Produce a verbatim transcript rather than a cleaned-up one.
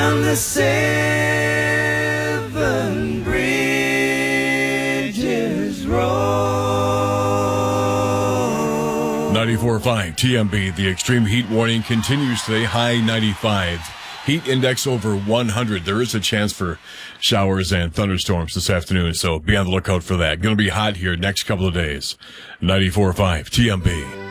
down the seven bridges road. ninety-four point five T M B. The extreme heat warning continues today. High ninety-five. Heat index over one hundred. There is a chance for showers and thunderstorms this afternoon, so be on the lookout for that. Going to be hot here next couple of days. ninety-four point five T M B.